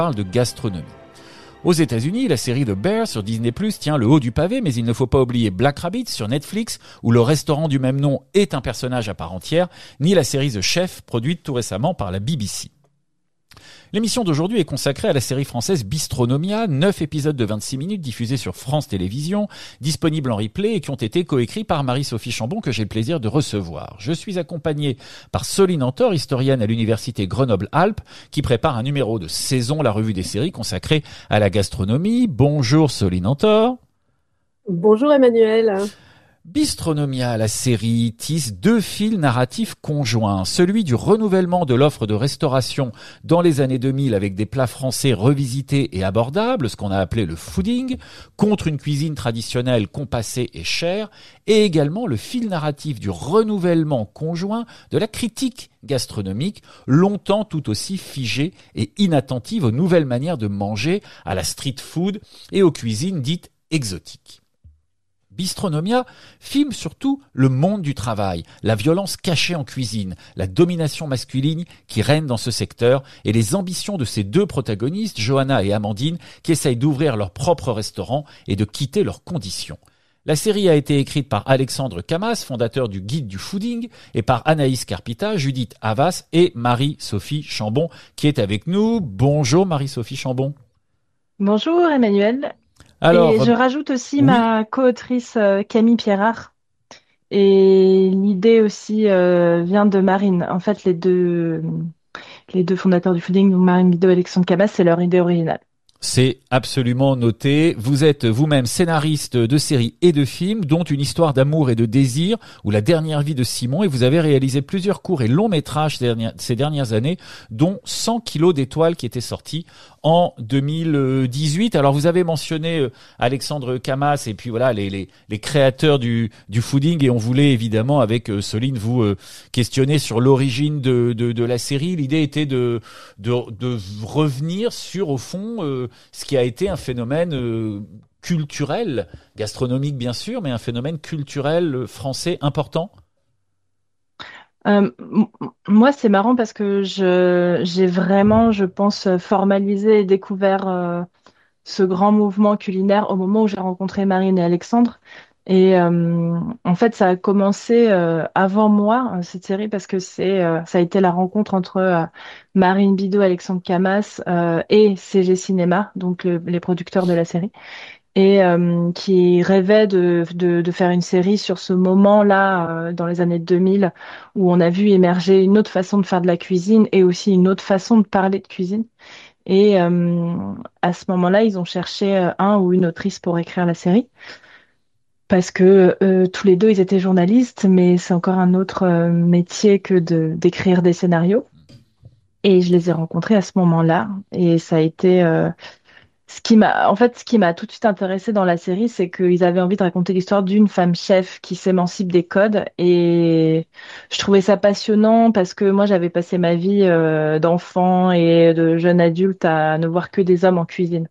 parle de gastronomie. Aux États-Unis, la série The Bear sur Disney+ tient le haut du pavé, mais il ne faut pas oublier Black Rabbit sur Netflix, où le restaurant du même nom est un personnage à part entière, ni la série The Chef, produite tout récemment par la BBC. L'émission d'aujourd'hui est consacrée à la série française Bistronomia, 9 épisodes de 26 minutes diffusés sur France Télévisions, disponibles en replay et qui ont été coécrits par Marie-Sophie Chambon que j'ai le plaisir de recevoir. Je suis accompagné par Soline Antor, historienne à l'université Grenoble-Alpes, qui prépare un numéro de saison, la revue des séries consacrée à la gastronomie. Bonjour Soline Antor. Bonjour Emmanuel. Bistronomia, la série, tisse 2 fils narratifs conjoints. Celui du renouvellement de l'offre de restauration dans les années 2000 avec des plats français revisités et abordables, ce qu'on a appelé le fooding, contre une cuisine traditionnelle compassée et chère, et également le fil narratif du renouvellement conjoint de la critique gastronomique, longtemps tout aussi figée et inattentive aux nouvelles manières de manger, à la street food et aux cuisines dites exotiques. Bistronomia filme surtout le monde du travail, la violence cachée en cuisine, la domination masculine qui règne dans ce secteur et les ambitions de ces 2 protagonistes, Johanna et Amandine, qui essayent d'ouvrir leur propre restaurant et de quitter leurs conditions. La série a été écrite par Alexandre Camas, fondateur du Guide du Fooding, et par Anaïs Carpita, Judith Havas et Marie-Sophie Chambon, qui est avec nous. Bonjour Marie-Sophie Chambon. Bonjour Emmanuel. Alors, et je rajoute aussi ma co-autrice Camille Pierrard. Et l'idée aussi vient de Marine. En fait, les deux fondateurs du fooding, Marine Bidot et Alexandre Camas, c'est leur idée originale. C'est absolument noté. Vous êtes vous-même scénariste de séries et de films, dont Une histoire d'amour et de désir ou La dernière vie de Simon, et vous avez réalisé plusieurs courts et longs métrages ces dernières années, dont 100 kilos d'étoiles qui étaient sortis en 2018. Alors vous avez mentionné Alexandre Camas et puis voilà les créateurs du fooding, et on voulait évidemment avec Soline vous questionner sur l'origine de la série. L'idée était de revenir sur au fond ce qui a été un phénomène culturel, gastronomique bien sûr, mais un phénomène culturel français important. Moi, c'est marrant parce que j'ai vraiment, je pense, formalisé et découvert ce grand mouvement culinaire au moment où j'ai rencontré Marine et Alexandre. Et en fait, ça a commencé avant moi, cette série, parce que ça a été la rencontre entre Marine Bidot, Alexandre Camas et CG Cinéma, donc les producteurs de la série, et qui rêvaient de faire une série sur ce moment-là dans les années 2000 où on a vu émerger une autre façon de faire de la cuisine et aussi une autre façon de parler de cuisine. Et à ce moment-là, ils ont cherché un ou une autrice pour écrire la série. Parce que tous les 2, ils étaient journalistes, mais c'est encore un autre métier que d'écrire des scénarios. Et je les ai rencontrés à ce moment-là. Et ça a été... ce qui m'a tout de suite intéressée dans la série, c'est qu'ils avaient envie de raconter l'histoire d'une femme chef qui s'émancipe des codes. Et je trouvais ça passionnant parce que moi, j'avais passé ma vie d'enfant et de jeune adulte à ne voir que des hommes en cuisine.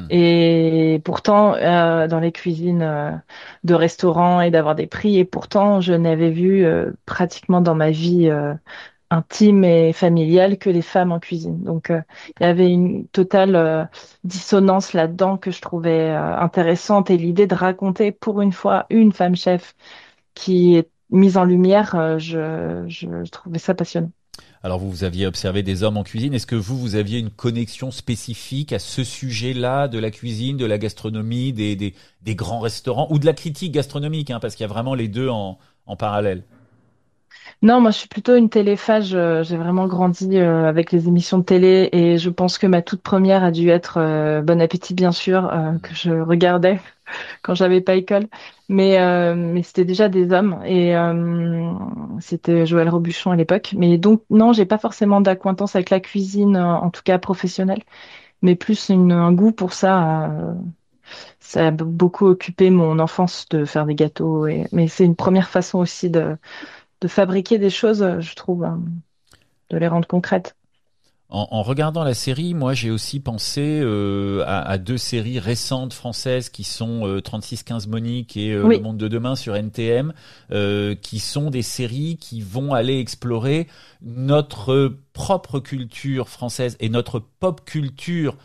Et pourtant, dans les cuisines de restaurants et d'avoir des prix, et pourtant, je n'avais vu pratiquement dans ma vie intime et familiale que les femmes en cuisine. Donc, il y avait une totale dissonance là-dedans que je trouvais intéressante, et l'idée de raconter pour une fois une femme chef qui est mise en lumière, je trouvais ça passionnant. Alors vous aviez observé des hommes en cuisine. Est-ce que vous aviez une connexion spécifique à ce sujet-là de la cuisine, de la gastronomie, des grands restaurants ou de la critique gastronomique, parce qu'il y a vraiment les 2 en parallèle? Non, moi je suis plutôt une téléphage. J'ai vraiment grandi avec les émissions de télé, et je pense que ma toute première a dû être Bon Appétit, bien sûr, que je regardais quand j'avais pas école. Mais c'était déjà des hommes, et c'était Joël Robuchon à l'époque. Mais donc non, j'ai pas forcément d'acquaintance avec la cuisine, en tout cas professionnelle, mais plus un goût pour ça. Ça a beaucoup occupé mon enfance de faire des gâteaux, mais c'est une première façon aussi de fabriquer des choses, je trouve, de les rendre concrètes. En regardant la série, moi j'ai aussi pensé à 2 séries récentes françaises qui sont 3615 Monique et Le Monde de demain sur NTM, qui sont des séries qui vont aller explorer notre propre culture française et notre pop culture